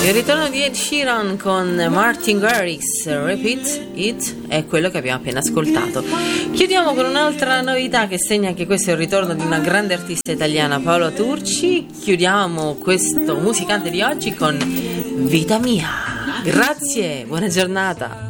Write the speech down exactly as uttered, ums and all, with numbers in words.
Il ritorno di Ed Sheeran con Martin Garrix, Repeat It, è quello che abbiamo appena ascoltato. Chiudiamo con un'altra novità che segna anche questo il ritorno di una grande artista italiana, Paola Turci. Chiudiamo questo musicante di oggi con Vita Mia. Grazie, buona giornata.